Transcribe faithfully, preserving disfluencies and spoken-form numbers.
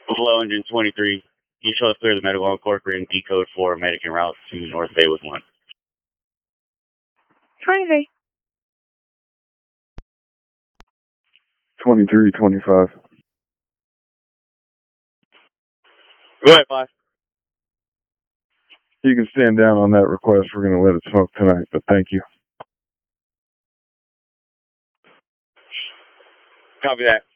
Buffalo Engine twenty-three. You show us clear the medical on Corcoran, decode for medic en route to North Bay with one. twenty-three. twenty-three twenty-five. Go ahead, five. You can stand down on that request. We're going to let it smoke tonight, but thank you. Copy that.